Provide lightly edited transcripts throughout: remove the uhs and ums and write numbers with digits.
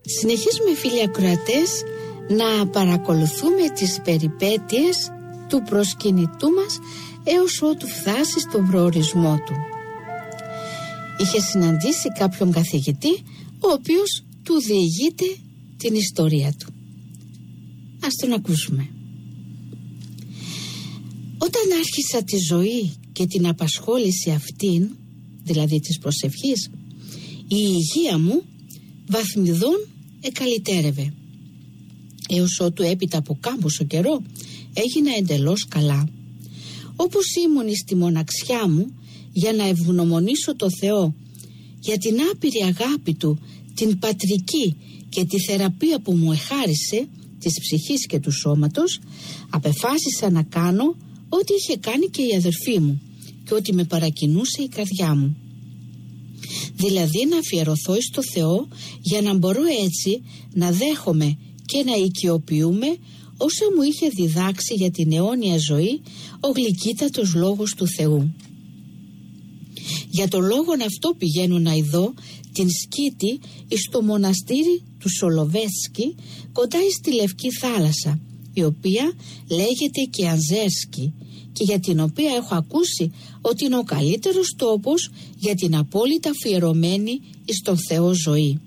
Συνεχίζουμε, φίλοι ακροατές, να παρακολουθούμε τις περιπέτειες του προσκυνητού μας έως ότου φτάσει στον προορισμό του. Είχε συναντήσει κάποιον καθηγητή, ο οποίος του διηγείται την ιστορία του. Ας τον ακούσουμε. Όταν άρχισα τη ζωή και την απασχόληση αυτήν, δηλαδή της προσευχής, η υγεία μου βαθμιδών εκαλυτέρευε, έως ότου έπειτα από κάμποσο καιρό έγινα εντελώς καλά. Όπως ήμουν στη μοναξιά μου για να ευγνωμονήσω το Θεό για την άπειρη αγάπη Του, την πατρική και τη θεραπεία που μου εχάρισε της ψυχής και του σώματος, απεφάσισα να κάνω ό,τι είχε κάνει και η αδερφή μου και ό,τι με παρακινούσε η καρδιά μου. Δηλαδή να αφιερωθώ στο Θεό για να μπορώ έτσι να δέχομαι και να οικειοποιούμε όσα μου είχε διδάξει για την αιώνια ζωή ο γλυκύτατος λόγος του Θεού. Για το λόγο αυτό πηγαίνω να ειδώ την Σκήτη στο μοναστήρι του Σολοβέτσκι κοντά στη Λευκή Θάλασσα, η οποία λέγεται και Ανζέρσκι και για την οποία έχω ακούσει ότι είναι ο καλύτερος τόπος για την απόλυτα αφιερωμένη στον Θεό ζωή.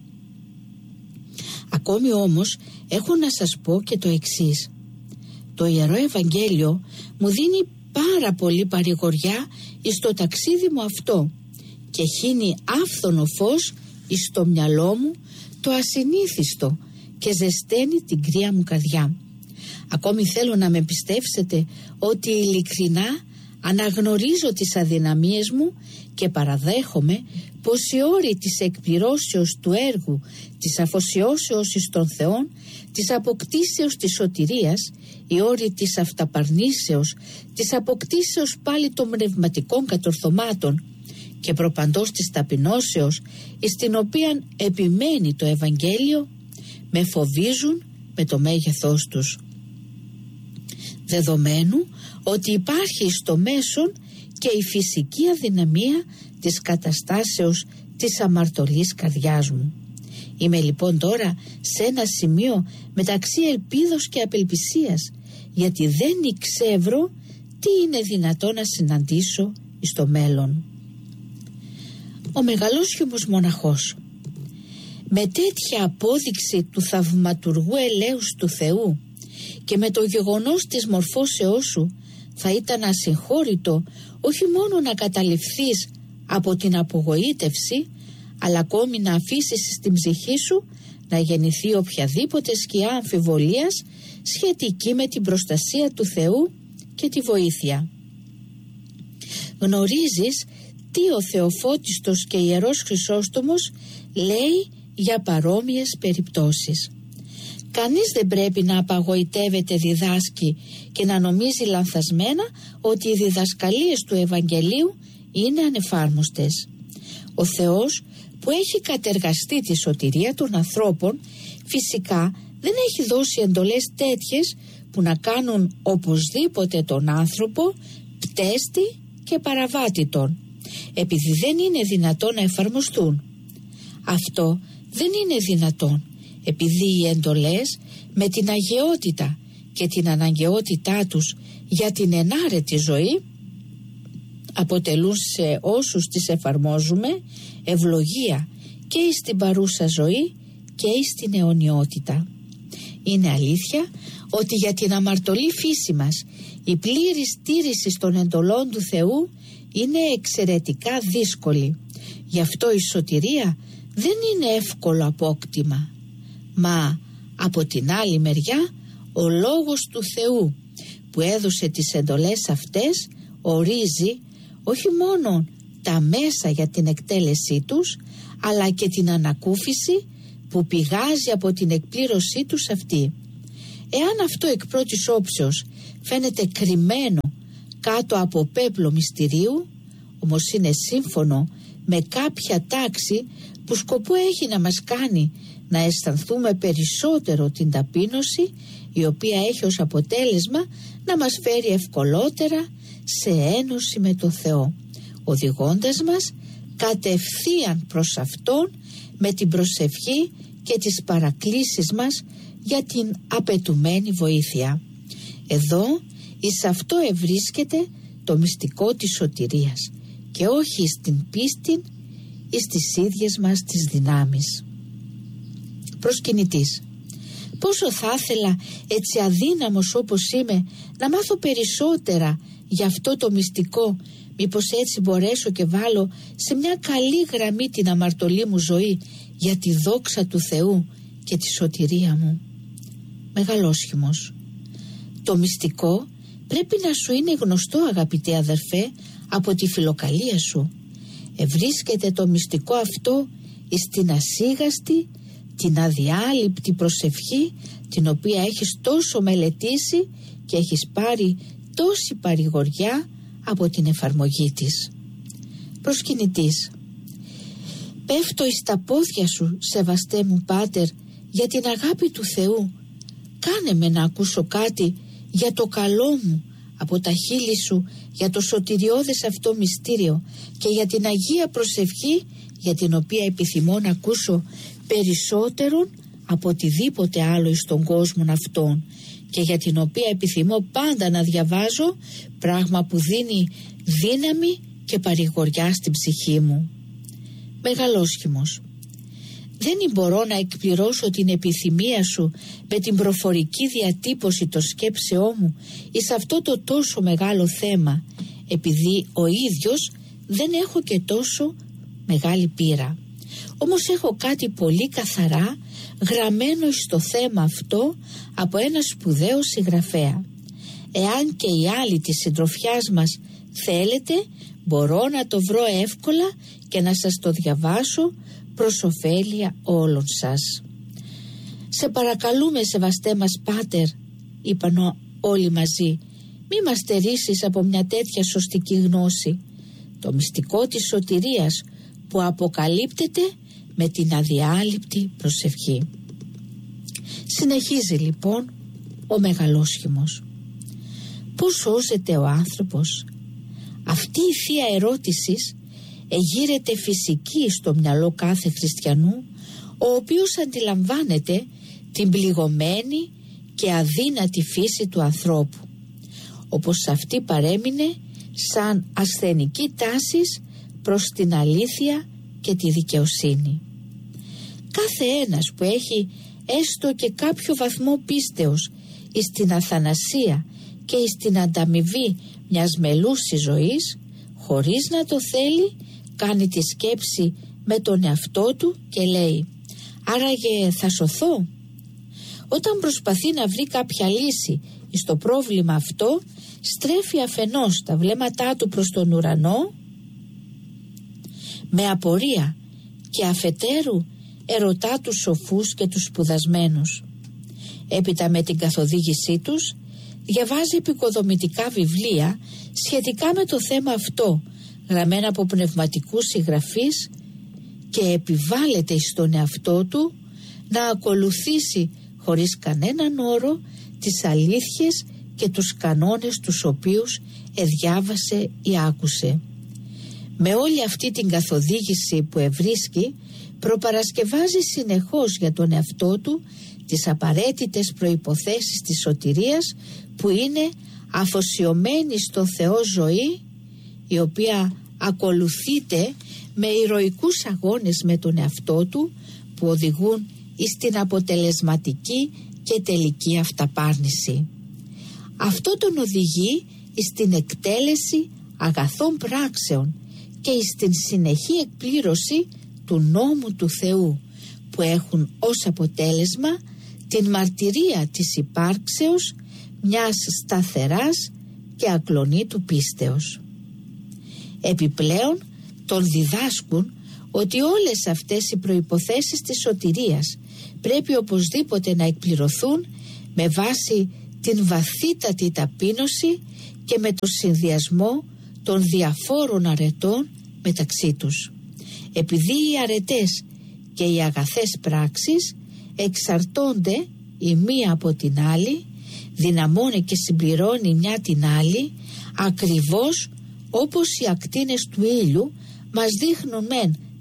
Ακόμη όμως έχω να σας πω και το εξής. Το Ιερό Ευαγγέλιο μου δίνει πάρα πολύ παρηγοριά στο ταξίδι μου αυτό και χύνει άφθονο φως στο μυαλό μου το ασυνήθιστο και ζεσταίνει την κρύα μου καρδιά. Ακόμη θέλω να με πιστέψετε ότι ειλικρινά αναγνωρίζω τις αδυναμίες μου και παραδέχομαι πως οι όροι της εκπληρώσεως του έργου, της αφοσιώσεως εις τον Θεόν, της αποκτήσεως της σωτηρίας, οι όροι της αυταπαρνήσεως, της αποκτήσεως πάλι των πνευματικών κατορθωμάτων και προπαντός της ταπεινώσεως, εις την οποία επιμένει το Ευαγγέλιο, με φοβίζουν με το μέγεθός τους. Δεδομένου ότι υπάρχει στο μέσον και η φυσική αδυναμία της καταστάσεως της αμαρτωλής καρδιάς μου. Είμαι λοιπόν τώρα σε ένα σημείο μεταξύ ελπίδος και απελπισίας, γιατί δεν εξεύρω τι είναι δυνατό να συναντήσω στο μέλλον. Ο μεγαλόσχημος μοναχός, με τέτοια απόδειξη του θαυματουργού ελέους του Θεού και με το γεγονός της μορφώσεώς σου, θα ήταν ασυγχώρητο όχι μόνο να καταληφθείς από την απογοήτευση, αλλά ακόμη να αφήσεις στην ψυχή σου να γεννηθεί οποιαδήποτε σκιά αμφιβολίας σχετική με την προστασία του Θεού και τη βοήθεια. Γνωρίζεις τι ο Θεοφώτιστος και Ιερός Χρυσόστομος λέει για παρόμοιες περιπτώσεις. Κανείς δεν πρέπει να απαγοητεύεται διδάσκει και να νομίζει λανθασμένα ότι οι διδασκαλίες του Ευαγγελίου είναι ανεφάρμοστες. Ο Θεός που έχει κατεργαστεί τη σωτηρία των ανθρώπων φυσικά δεν έχει δώσει εντολές τέτοιες που να κάνουν οπωσδήποτε τον άνθρωπο πτέστη και παραβάτητον, επειδή δεν είναι δυνατόν να εφαρμοστούν. Αυτό δεν είναι δυνατόν, επειδή οι εντολές με την αγιότητα και την αναγκαιότητά τους για την ενάρετη ζωή αποτελούν σε όσους τις εφαρμόζουμε ευλογία και στην παρούσα ζωή και στην αιωνιότητα. Είναι αλήθεια ότι για την αμαρτωλή φύση μας η πλήρης τήρηση των εντολών του Θεού είναι εξαιρετικά δύσκολη. Γι' αυτό η σωτηρία δεν είναι εύκολο απόκτημα. Μα από την άλλη μεριά ο λόγος του Θεού που έδωσε τις εντολές αυτές ορίζει όχι μόνο τα μέσα για την εκτέλεσή τους, αλλά και την ανακούφιση που πηγάζει από την εκπλήρωσή τους αυτή. Εάν αυτό εκ πρώτης όψεως φαίνεται κρυμμένο κάτω από πέπλο μυστηρίου, όμως είναι σύμφωνο με κάποια τάξη που σκοπό έχει να μας κάνει να αισθανθούμε περισσότερο την ταπείνωση, η οποία έχει ως αποτέλεσμα να μας φέρει ευκολότερα σε ένωση με το Θεό, οδηγώντας μας κατευθείαν προς Αυτόν με την προσευχή και τις παρακλήσεις μας για την απαιτουμένη βοήθεια. Εδώ εις αυτό ευρίσκεται το μυστικό της σωτηρίας και όχι στην πίστη ή στις ίδιες μας τις δυνάμεις. Προσκυνητής. Πόσο θα ήθελα, έτσι αδύναμος όπως είμαι, να μάθω περισσότερα για αυτό το μυστικό, μήπως έτσι μπορέσω και βάλω σε μια καλή γραμμή την αμαρτωλή μου ζωή για τη δόξα του Θεού και τη σωτηρία μου. Μεγαλόσχημος. Το μυστικό πρέπει να σου είναι γνωστό, αγαπητέ αδερφέ, από τη φιλοκαλία σου. Ευρίσκεται το μυστικό αυτό στην ασίγαστη, την αδιάλειπτη προσευχή, την οποία έχεις τόσο μελετήσει και έχεις πάρει τόση παρηγοριά από την εφαρμογή της. Προσκυνητής. Πέφτω εις τα πόδια σου, σεβαστέ μου Πάτερ, για την αγάπη του Θεού. Κάνε με να ακούσω κάτι για το καλό μου από τα χείλη σου, για το σωτηριώδες αυτό μυστήριο και για την Αγία προσευχή, για την οποία επιθυμώ να ακούσω περισσότερον από οτιδήποτε άλλο εις τον κόσμο αυτόν και για την οποία επιθυμώ πάντα να διαβάζω, πράγμα που δίνει δύναμη και παρηγοριά στην ψυχή μου. Μεγαλόσχημος. Δεν μπορώ να εκπληρώσω την επιθυμία σου με την προφορική διατύπωση των σκέψεών μου εις αυτό το τόσο μεγάλο θέμα, επειδή ο ίδιος δεν έχω και τόσο μεγάλη πείρα. Όμως έχω κάτι πολύ καθαρά γραμμένο στο θέμα αυτό από ένα σπουδαίο συγγραφέα. Εάν και οι άλλοι της συντροφιάς μας θέλετε, μπορώ να το βρω εύκολα και να σας το διαβάσω προς ωφέλεια όλων σας. Σε παρακαλούμε, σεβαστέ μας Πάτερ, είπαν όλοι μαζί, μη μας στερήσεις από μια τέτοια σωστική γνώση, το μυστικό της σωτηρίας που αποκαλύπτεται με την αδιάλειπτη προσευχή. Συνεχίζει λοιπόν ο μεγαλόσχημος. Πώς σώζεται ο άνθρωπος? Αυτή η θεία ερώτηση εγείρεται φυσική στο μυαλό κάθε χριστιανού, ο οποίος αντιλαμβάνεται την πληγωμένη και αδύνατη φύση του ανθρώπου, όπως αυτή παρέμεινε σαν ασθενική τάση προς την αλήθεια και τη δικαιοσύνη. Κάθε ένας που έχει έστω και κάποιο βαθμό πίστεως εις την αθανασία και εις την ανταμοιβή μιας μελούσης ζωής, χωρίς να το θέλει, κάνει τη σκέψη με τον εαυτό του και λέει, άραγε θα σωθώ? Όταν προσπαθεί να βρει κάποια λύση στο πρόβλημα αυτό, στρέφει αφενός τα βλέμματά του προς τον ουρανό με απορία και αφετέρου ερωτά τους σοφούς και τους σπουδασμένους. Έπειτα με την καθοδήγησή τους διαβάζει επικοδομητικά βιβλία σχετικά με το θέμα αυτό, γραμμένα από πνευματικούς συγγραφείς, και επιβάλλεται στον εαυτό του να ακολουθήσει χωρίς κανέναν όρο τις αλήθειες και τους κανόνες τους οποίους διάβασε ή άκουσε. Με όλη αυτή την καθοδήγηση που ευρίσκει, προπαρασκευάζει συνεχώς για τον εαυτό του τις απαραίτητες προϋποθέσεις της σωτηρίας, που είναι αφοσιωμένη στο Θεό ζωή, η οποία ακολουθείται με ηρωικούς αγώνες με τον εαυτό του που οδηγούν στην αποτελεσματική και τελική αυταπάρνηση. Αυτό τον οδηγεί στην εκτέλεση αγαθών πράξεων και στην συνεχή εκπλήρωση του νόμου του Θεού, που έχουν ως αποτέλεσμα την μαρτυρία της υπάρξεως μιας σταθεράς και ακλονήτου πίστεως. Επιπλέον τον διδάσκουν ότι όλες αυτές οι προϋποθέσεις της σωτηρίας πρέπει οπωσδήποτε να εκπληρωθούν με βάση την βαθύτατη ταπείνωση και με το συνδυασμό των διαφόρων αρετών μεταξύ τους. Επειδή οι αρετές και οι αγαθές πράξεις εξαρτώνται η μία από την άλλη, δυναμώνει και συμπληρώνει μια την άλλη, ακριβώς όπως οι ακτίνες του ήλιου μας δείχνουν μεν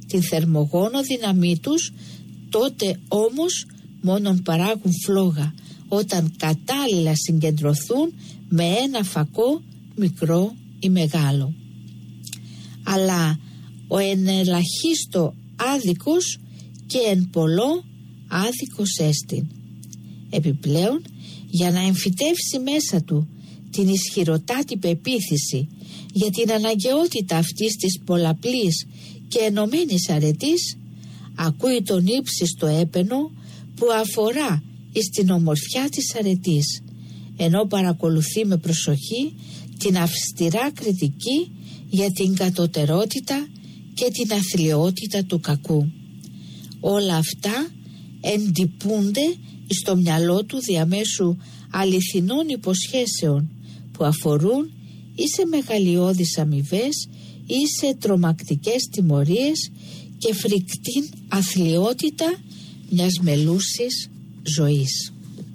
την θερμογόνο δύναμή τους, τότε όμως μόνον παράγουν φλόγα όταν κατάλληλα συγκεντρωθούν με ένα φακό μικρό ή μεγάλο. Αλλά ο εν ελαχίστο άδικος και εν πολλό άδικος έστιν. Επιπλέον, για να εμφυτεύσει μέσα του την ισχυροτάτη πεποίθηση για την αναγκαιότητα αυτής της πολλαπλής και ενωμένης αρετής, ακούει τον ύψιστο έπαινο που αφορά στην ομορφιά της αρετής, ενώ παρακολουθεί με προσοχή την αυστηρά κριτική για την κατωτερότητα και την αθλιότητα του κακού. Όλα αυτά εντυπούνται στο μυαλό του διαμέσου αληθινών υποσχέσεων που αφορούν ή σε μεγαλειώδεις αμοιβές ή σε τρομακτικές τιμωρίες και φρικτήν αθλιότητα μιας μελούσης ζωής.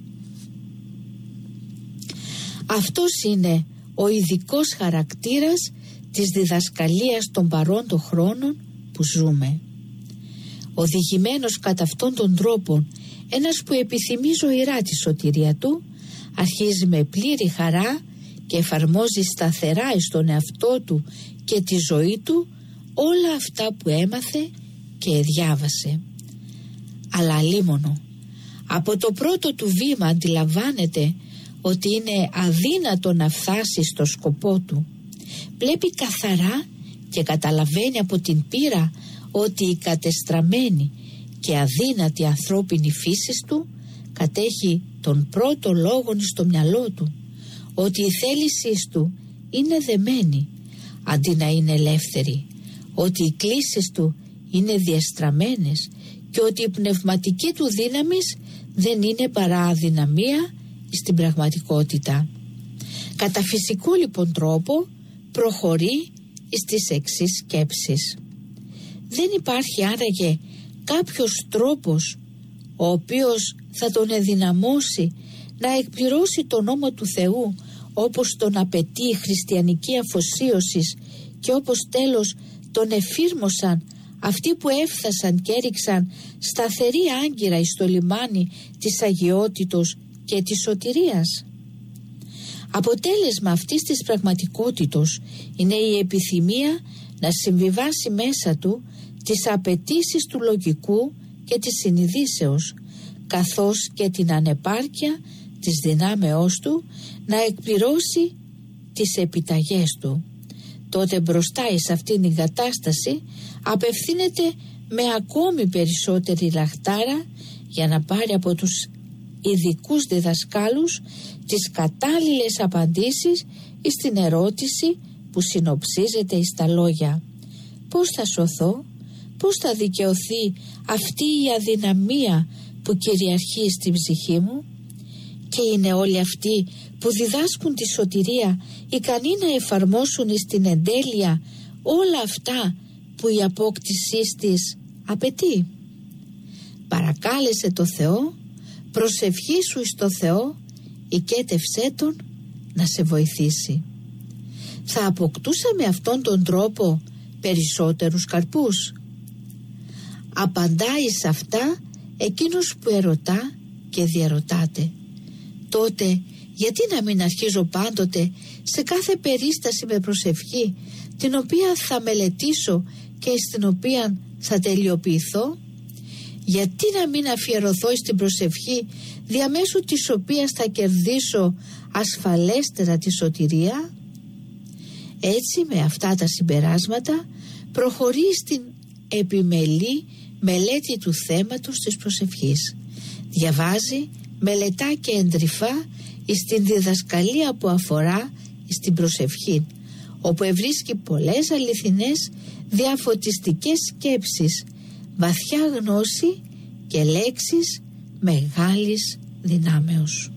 Αυτός είναι ο ειδικός χαρακτήρας της διδασκαλίας των παρόντων χρόνων που ζούμε. Οδηγημένος κατά αυτόν τον τρόπο, ένας που επιθυμεί ζωηρά τη σωτηρία του, αρχίζει με πλήρη χαρά και εφαρμόζει σταθερά στον εαυτό του και τη ζωή του όλα αυτά που έμαθε και διάβασε. Αλλά αλίμονο, από το πρώτο του βήμα αντιλαμβάνεται ότι είναι αδύνατο να φτάσει στο σκοπό του. Βλέπει καθαρά και καταλαβαίνει από την πείρα ότι η κατεστραμμένη και αδύνατη ανθρώπινη φύση του κατέχει τον πρώτο λόγο στο μυαλό του, ότι η θέλησή του είναι δεμένη αντί να είναι ελεύθερη, ότι οι κλίσεις του είναι διεστραμμένες και ότι η πνευματική του δύναμης δεν είναι παρά αδυναμία στην πραγματικότητα. Κατά φυσικό λοιπόν τρόπο προχωρεί στις εξής σκέψεις. Δεν υπάρχει άραγε κάποιος τρόπος ο οποίος θα τον ενδυναμώσει να εκπληρώσει τον νόμο του Θεού όπως τον απαιτεί η χριστιανική αφοσίωση και όπως τέλος τον εφήρμοσαν αυτοί που έφτασαν και έριξαν σταθερή άγκυρα εις το λιμάνι της αγιότητος και της σωτηρίας. Αποτέλεσμα αυτής της πραγματικότητος είναι η επιθυμία να συμβιβάσει μέσα του τις απαιτήσεις του λογικού και της συνειδήσεως, καθώς και την ανεπάρκεια της δυνάμεώς του να εκπληρώσει τις επιταγές του. Τότε μπροστά εις αυτήν την κατάσταση απευθύνεται με ακόμη περισσότερη λαχτάρα για να πάρει από τους ειδικούς διδασκάλους τις κατάλληλες απαντήσεις στην ερώτηση που συνοψίζεται εις τα λόγια «Πώς θα σωθώ, πώς θα δικαιωθεί αυτή η αδυναμία που κυριαρχεί στην ψυχή μου?» Και είναι όλοι αυτοί που διδάσκουν τη σωτηρία ικανοί να εφαρμόσουν στην εντέλεια όλα αυτά που η απόκτησή της απαιτεί. Παρακάλεσε το Θεό, προσευχήσου εις το Θεό, οικέτευσέ Τον να σε βοηθήσει. Θα αποκτούσα με αυτόν τον τρόπο περισσότερους καρπούς? Απαντάει σε αυτά εκείνος που ερωτά και διαρωτάται. Τότε γιατί να μην αρχίζω πάντοτε σε κάθε περίσταση με προσευχή, την οποία θα μελετήσω και στην οποία θα τελειοποιηθώ? Γιατί να μην αφιερωθώ στην προσευχή διαμέσου της οποίας θα κερδίσω ασφαλέστερα τη σωτηρία? Έτσι με αυτά τα συμπεράσματα προχωρεί στην επιμελή μελέτη του θέματος της προσευχής. Διαβάζει, μελετά και εντρυφά στην διδασκαλία που αφορά στην προσευχή, όπου ευρίσκει πολλές αληθινές διαφωτιστικές σκέψεις, βαθιά γνώση και λέξεις μεγάλης δυνάμεως.